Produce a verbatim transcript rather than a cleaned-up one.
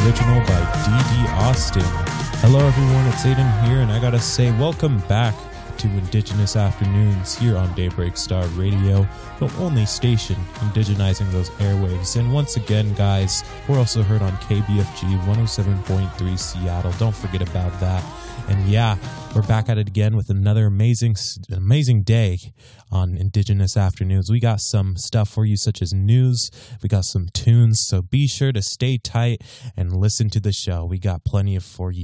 original by D D Austin. Hello everyone, it's Aiden here, and I gotta say welcome back to Indigenous Afternoons here on Daybreak Star Radio, the only station indigenizing those airwaves. And once again, guys, we're also heard on K B F G one oh seven point three Seattle. Don't forget about that. And yeah, we're back at it again with another amazing, amazing day on Indigenous Afternoons. We got some stuff for you, such as news. We got some tunes, so be sure to stay tight and listen to the show. We got plenty of for you.